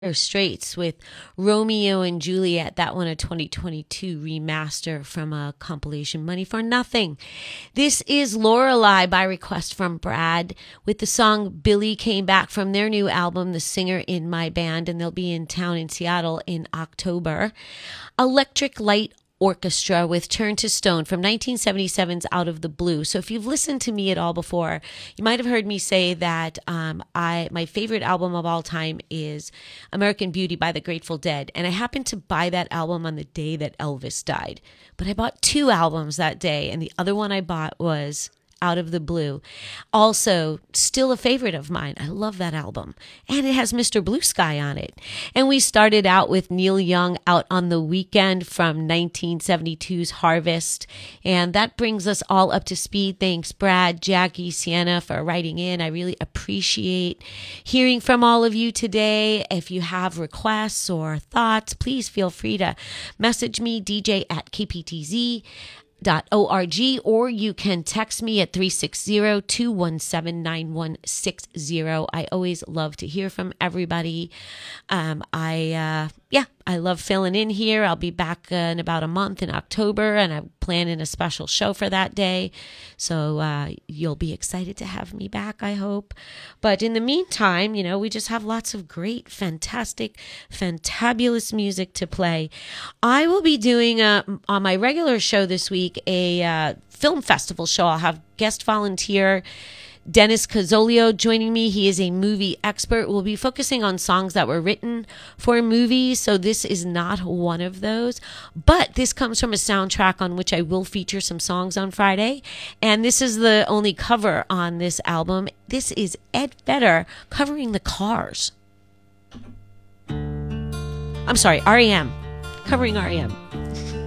Straits with Romeo and Juliet, that one a 2022 remaster from a compilation Money for Nothing. This is Lorelei by request from Brad with the song Billy Came Back from their new album, The Singer in My Band, and they'll be in town in Seattle in October. Electric Light Orchestra with Turn to Stone from 1977's Out of the Blue. So if you've listened to me at all before, you might have heard me say that my favorite album of all time is American Beauty by the Grateful Dead. And I happened to buy that album on the day that Elvis died. But I bought two albums that day, and the other one I bought was Out of the Blue. Also, still a favorite of mine. I love that album. And it has Mr. Blue Sky on it. And we started out with Neil Young, Out on the Weekend from 1972's Harvest. And that brings us all up to speed. Thanks, Brad, Jackie, Sienna, for writing in. I really appreciate hearing from all of you today. If you have requests or thoughts, please feel free to message me, dj@kptz.org, or you can text me at 360-217-9160. I always love to hear from everybody. I love filling in here. I'll be back in about a month in October, and I'm planning a special show for that day. So you'll be excited to have me back, I hope. But in the meantime, we just have lots of great, fantastic, fantabulous music to play. I will be doing on my regular show this week a film festival show. I'll have guest volunteer Dennis Cozzolio joining me. He is a movie expert. We'll be focusing on songs that were written for movies, so this is not one of those. But this comes from a soundtrack on which I will feature some songs on Friday, and this is the only cover on this album. This is Ed Vedder covering The Cars. I'm sorry, REM. Covering REM.